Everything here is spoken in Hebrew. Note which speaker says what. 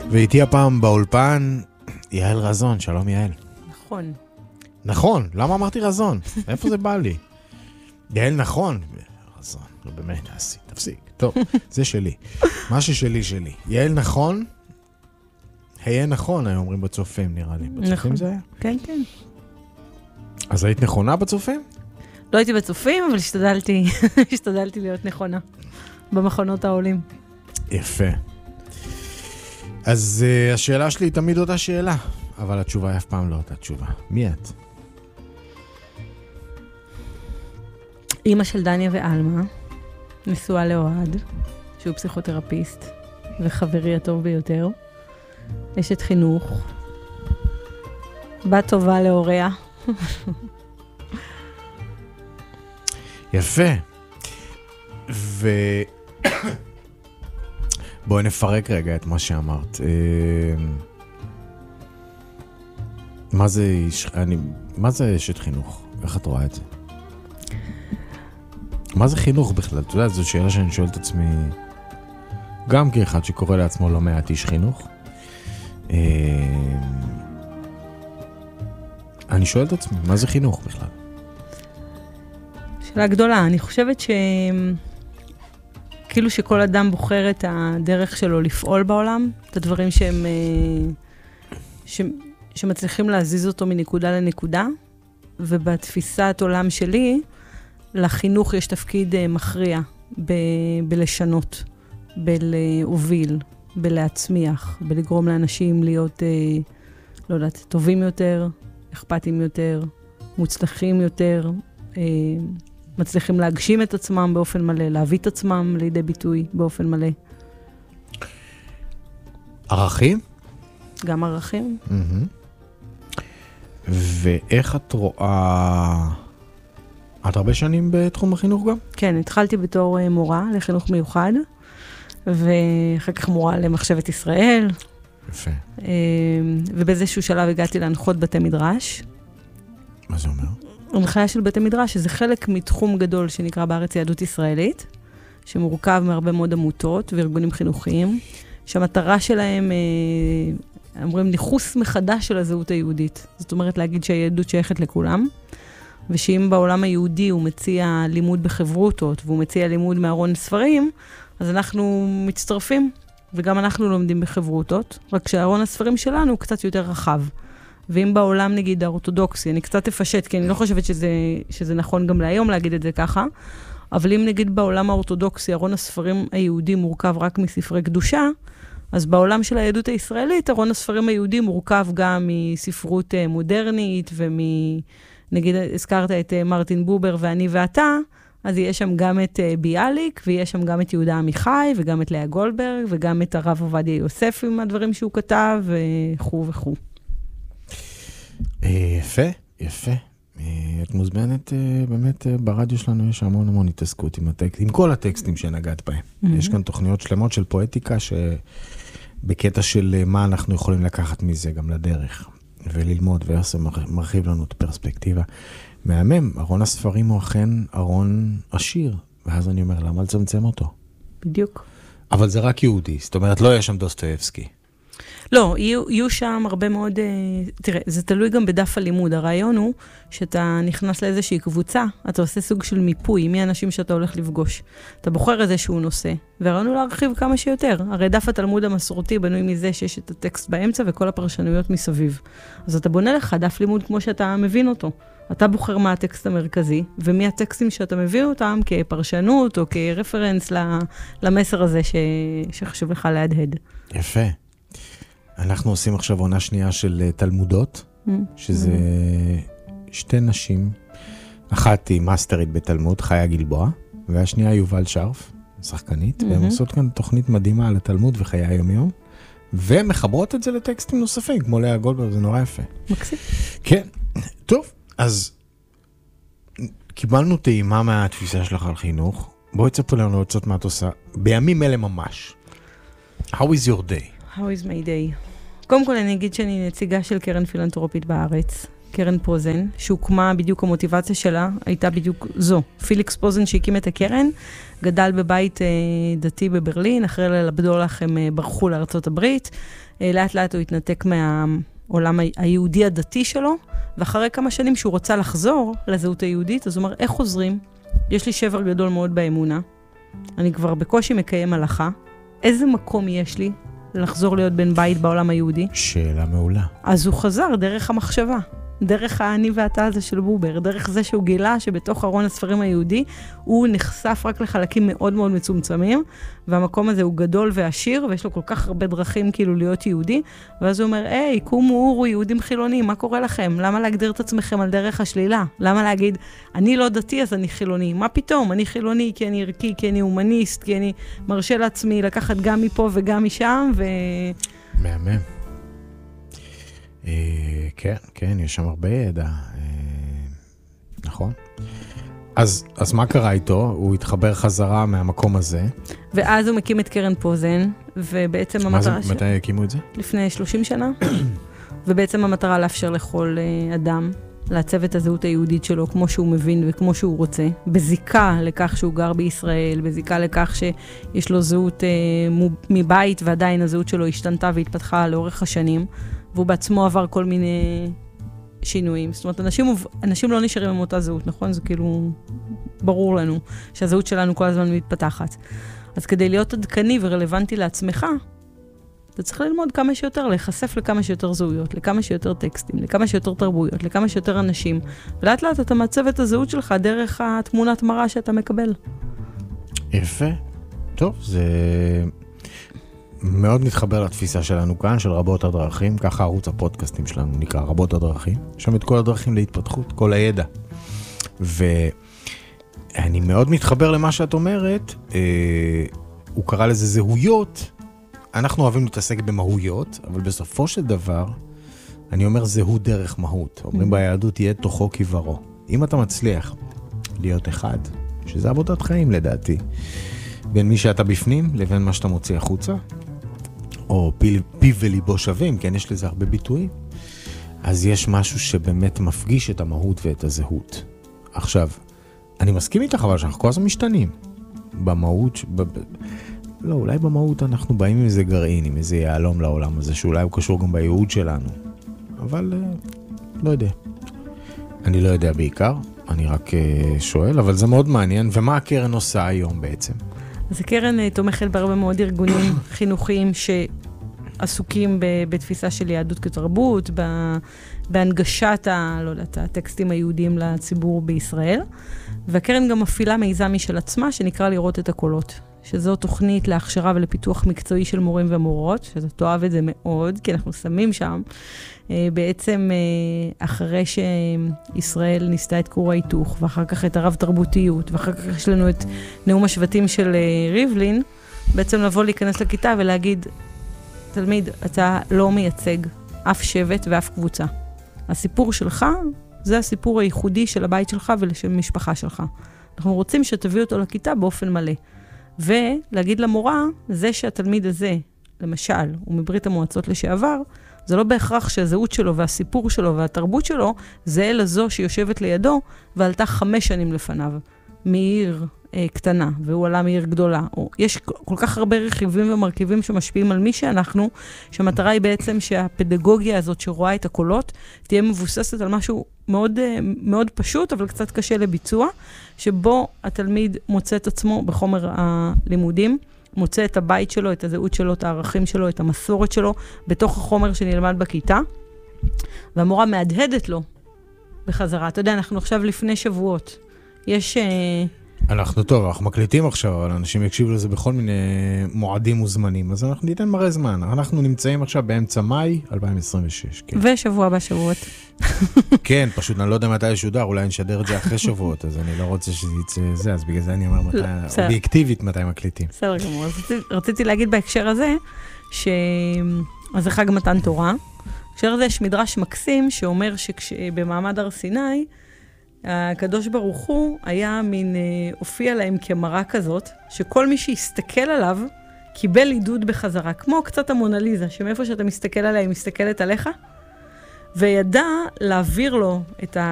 Speaker 1: ואיתי הפעם באולפן, יעל רזון. שלום יעל.
Speaker 2: נכון.
Speaker 1: נכון, למה אמרתי רזון? איפה זה בא לי? יעל נכון. רזון, לא באמת, תפסיק. טוב, זה שלי. מה ששלי, שלי. יעל נכון, היה נכון, היו אומרים בצופים, נראה לי. בצופים זה היה?
Speaker 2: כן, כן.
Speaker 1: אז היית נכונה בצופים?
Speaker 2: לא הייתי בצופים, אבל השתדלתי להיות נכונה. במכונות העולים.
Speaker 1: יפה. אז השאלה שלי היא תמיד אותה שאלה, אבל התשובה היא אף פעם לא אותה תשובה. מי את?
Speaker 2: אמא של דניה ואלמה, נשואה לאוהד, שהוא פסיכותרפיסט, וחברי הטוב ביותר. אשת חינוך, בת טובה להוריה.
Speaker 1: יפה. בואי נפרק רגע את מה שאמרת. מה זה אשת חינוך? איך את רואה את זה? מה זה חינוך בכלל? אתה יודע, זו שאלה שאני שואל את עצמי, גם כאחד שקורא לעצמו לא מעט איש חינוך. אני שואל את עצמי, מה זה חינוך בכלל?
Speaker 2: שאלה גדולה. אני חושבת כאילו שכל אדם בוחר את הדרך שלו לפעול בעולם, את הדברים שמצליחים להזיז אותו מנקודה לנקודה, ובתפיסת עולם שלי, לחינוך יש תפקיד מכריע בלשנות, בלהוביל, בלהצמיח, בלגרום לאנשים להיות, לא יודעת, טובים יותר, אכפתיים יותר, מוצלחים יותר, מצליחים להגשים את עצמם באופן מלא, להביא את עצמם לידי ביטוי באופן מלא.
Speaker 1: ערכים?
Speaker 2: גם ערכים.
Speaker 1: ואיך את רואה... את הרבה שנים בתחום החינוך גם?
Speaker 2: כן, התחלתי בתור מורה לחינוך מיוחד, ואחר כך מורה למחשבת ישראל.
Speaker 1: יפה.
Speaker 2: ובאיזשהו שלב הגעתי להנחות בתי מדרש.
Speaker 1: מה זה אומר?
Speaker 2: הנחיה של בתי מדרש, שזה חלק מתחום גדול שנקרא בארץ יהדות ישראלית, שמורכב מהרבה מאוד עמותות וארגונים חינוכיים, שהמטרה שלהם, אומרים, ניחוס מחדש של הזהות היהודית. זאת אומרת, להגיד שהיהדות שייכת לכולם, ושאם בעולם היהודי הוא מציע לימוד בחברותות, והוא מציע לימוד מארון ספרים, אז אנחנו מצטרפים, וגם אנחנו לומדים בחברותות, רק שהארון הספרים שלנו הוא קצת יותר רחב. ואם בעולם, נגיד, האורתודוקסי, אני קצת אפשט, כי אני לא חושבת שזה נכון גם להיום להגיד את זה ככה, אבל אם נגיד בעולם האורתודוקסי, ארון הספרים היהודי מורכב רק מספרי קדושה, אז בעולם של היהדות הישראלית, ארון הספרים היהודי מורכב גם מספרות מודרנית, נגיד, הזכרת את מרטין בובר ואני ואתה, אז יש שם גם את ביאליק, ויש שם גם את יהודה עמיחי, וגם את לאה גולדברג, וגם את הרב עובדיה יוסף עם הדברים שהוא כתב, וכו' וכו'.
Speaker 1: יפה, יפה. את מוזמנת, באמת ברדיו שלנו יש המון התעסקות עם כל הטקסטים שנגעת בהם. יש כאן תוכניות שלמות של פואטיקה, שבקטע של מה אנחנו יכולים לקחת מזה גם לדרך, וללמוד, ואיזה מרחיב לנו את הפרספקטיבה. מהמם, ארון הספרים הוא אכן ארון עשיר, ואז אני אומר, למה לצמצם אותו?
Speaker 2: בדיוק.
Speaker 1: אבל זה רק יהודי, זאת אומרת, לא יש שם דוסטויבסקי.
Speaker 2: לא, יהיו שם הרבה מאוד, תראה, זה תלוי גם בדף הלימוד. הרעיון הוא שאתה נכנס לאיזושהי קבוצה, אתה עושה סוג של מיפוי, מי האנשים שאתה הולך לפגוש. אתה בוחר איזשהו נושא, והרעיון הוא להרחיב כמה שיותר. הרי דף התלמוד המסורתי בנוי מזה שיש את הטקסט באמצע וכל הפרשנויות מסביב. אז אתה בונה לך דף לימוד כמו שאתה מבין אותו. אתה בוחר מה הטקסט המרכזי, ומי הטקסטים שאתה מבין אותם כפרשנות או כרפרנס למסר הזה שחשוב לך להדהד.
Speaker 1: יפה. אנחנו עושים עכשיו עונה שנייה של תלמודות, שזה שתי נשים, אחת היא מאסטרית בתלמוד, חיה גלבוע, והשנייה יובל שרף, שחקנית, והן עושות כאן תוכנית מדהימה על התלמוד וחיי היום-יום, ומחברות את זה לטקסטים נוספים, כמו לאה גולדברג, זה נורא יפה.
Speaker 2: מקסים.
Speaker 1: כן, טוב, אז קיבלנו טעימה מהתפיסה שלך על חינוך, בואי תספר לנו עוד קצת מה את עושה, בימים אלה ממש. How is your day?
Speaker 2: How is my day? קודם כל אני אגיד שאני נציגה של קרן פילנתרופית בארץ, קרן פוזן, שהוקמה בדיוק המוטיבציה שלה, הייתה בדיוק זו. פיליקס פוזן שהקים את הקרן, גדל בבית דתי בברלין, אחרי ליל הבדולח הם ברחו לארצות הברית, לאט לאט הוא התנתק מהעולם היהודי הדתי שלו, ואחרי כמה שנים שהוא רוצה לחזור לזהות היהודית, אז הוא אומר, איך חוזרים? יש לי שבר גדול מאוד באמונה, אני כבר בקושי מקיים הלכה, איזה מקום יש לי לחזור להיות בן בית בעולם היהודי?
Speaker 1: שאלה מעולה.
Speaker 2: אז הוא חזר דרך המחשבה, דרך האני ואתה הזה של בובר, דרך זה שהוא גילה שבתוך ארון הספרים היהודי, הוא נחשף רק לחלקים מאוד מאוד מצומצמים, והמקום הזה הוא גדול ועשיר, ויש לו כל כך הרבה דרכים כאילו להיות יהודי, ואז הוא אומר, היי, קומו אורו יהודים חילונים, מה קורה לכם? למה להגדיר את עצמכם על דרך השלילה? למה להגיד, אני לא דתי אז אני חילוני? מה פתאום? אני חילוני כי אני ערכי, כי אני הומניסט, כי אני מרשה לעצמי לקחת גם מפה וגם משם,
Speaker 1: מהמם. כן, כן, יש שם הרבה ידע. נכון. אז מה קרה איתו? הוא התחבר חזרה מהמקום הזה.
Speaker 2: ואז הוא מקים את קרן פוזן, ובעצם המטרה...
Speaker 1: מתי הקימו את זה?
Speaker 2: לפני 30 שנה. ובעצם המטרה לאפשר לכל אדם לעצב את הזהות היהודית שלו כמו שהוא מבין וכמו שהוא רוצה, בזיקה לכך שהוא גר בישראל, בזיקה לכך שיש לו זהות מבית, ועדיין הזהות שלו השתנתה והתפתחה לאורך השנים, והוא בעצמו עבר כל מיני שינויים. זאת אומרת, אנשים לא נשארים עם אותה זהות, נכון? זה כאילו ברור לנו שהזהות שלנו כל הזמן מתפתחת. אז כדי להיות עדכני ורלוונטי לעצמך, אתה צריך ללמוד כמה שיותר, להיחשף לכמה שיותר זהויות, לכמה שיותר טקסטים, לכמה שיותר תרבויות, לכמה שיותר אנשים. ולאט לאט אתה מעצב את הזהות שלך דרך התמונת מראה שאתה מקבל.
Speaker 1: יפה. טוב, זה מאוד מתחבר לתפיסה שלנו כאן, של רבות הדרכים. ככה ערוץ הפודקאסטים שלנו נקרא רבות הדרכים. יש שם את כל הדרכים להתפתחות, כל הידע. ואני מאוד מתחבר למה שאת אומרת. הוא קרא לזה זהויות. אנחנו אוהבים להתעסק במהויות, אבל בסופו של דבר, אני אומר זהות דרך מהות. אומרים ביהדות, יהיה תוכו כברו. אם אתה מצליח להיות אחד, שזה עבודת חיים לדעתי, בין מי שאתה בפנים לבין מה שאתה מוציא החוצה, או פיו וליבו שווים, כן, יש לזה הרבה ביטויים, אז יש משהו שבאמת מפגיש את המהות ואת הזהות. עכשיו, אני מסכים איתך, אבל שאנחנו כל הזמן משתנים. במהות, לא, אולי במהות אנחנו באים עם איזה גרעין, עם איזה יעלום לעולם הזה, שאולי הוא קשור גם בייעוד שלנו. אבל לא יודע. אני לא יודע בעיקר, אני רק שואל, אבל זה מאוד מעניין. ומה הקרן עושה היום בעצם?
Speaker 2: אז הקרן תומכת בהרבה מאוד ארגונים חינוכיים שעסוקים בתפיסה של יהדות כתרבות, בהנגשת הטקסטים היהודיים לציבור בישראל. והקרן גם מפעילה מיזם משל עצמה, שנקרא לראות את הקולות. שזו תוכנית להכשרה ולפיתוח מקצועי של מורים ומורות, שאתה תאהב את זה מאוד, כי אנחנו שמים שם. בעצם אחרי שישראל ניסתה את כור ההיתוך, ואחר כך את הרב תרבותיות, ואחר כך יש לנו את נאום השבטים של ריבלין, בעצם לבוא להיכנס לכיתה ולהגיד, תלמיד, אתה לא מייצג אף שבט ואף קבוצה. הסיפור שלך, זה הסיפור הייחודי של הבית שלך ושל המשפחה שלך. אנחנו רוצים שתביא אותו לכיתה באופן מלא. ולהגיד למורה, זה שהתלמיד הזה, למשל, הוא מברית המועצות לשעבר, זה לא בהכרח שהזהות שלו והסיפור שלו והתרבות שלו, זה אלה זו שיושבת לידו ועלתה 5 שנים לפניו, מעיר קטנה, והוא עלה מעיר גדולה. יש כל כך הרבה רכיבים ומרכיבים שמשפיעים על מי שאנחנו, שהמטרה היא בעצם שהפדגוגיה הזאת שרואה את הקולות, תהיה מבוססת על משהו מאוד, מאוד פשוט, אבל קצת קשה לביצוע, שבו התלמיד מוצא את עצמו בחומר הלימודים, מוצא את הבית שלו, את הזהות שלו, את הערכים שלו, את המסורת שלו, בתוך החומר שנלמד בכיתה, והמורה מהדהדת לו בחזרה. אתה יודע, אנחנו עכשיו לפני שבועות. יש...
Speaker 1: אנחנו טוב, אנחנו מקליטים עכשיו, אבל אנשים יקשיבו לזה בכל מיני מועדים וזמנים, אז אנחנו ניתן מראה זמן. אנחנו נמצאים עכשיו באמצע מאי 2026. כן.
Speaker 2: ושבוע הבא שבועות.
Speaker 1: כן, פשוט אני לא יודע מתי ישודר, אולי נשדר את זה אחרי שבועות, אז אני לא רוצה שזה יצא זה, אז בגלל זה אני אומר אובייקטיבית מתי מקליטים.
Speaker 2: בסדר גמור, רציתי להגיד בהקשר הזה, אז זה חג מתן תורה. בהקשר הזה יש מדרש מקסים שאומר שבמעמד הר סיני, הקדוש ברוך הוא היה מין הופיע להם כמראה כזאת, שכל מי שיסתכל עליו קיבל עידוד בחזרה, כמו קצת המונליזה, שמאיפה שאתה מסתכל עליה היא מסתכלת עליך, וידע להעביר לו את